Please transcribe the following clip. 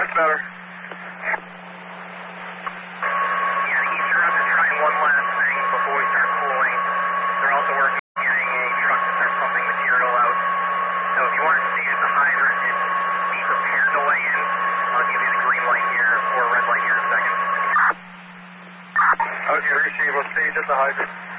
That's better. Yeah, the Eastern is trying one last thing before we start cooling. They're also working on getting a truck to start pumping material out. So if you want to stay at the hydrant and be prepared to weigh in, I'll give you the green light here or red light here in a second. Okay, receive. We'll stage at the hydrant.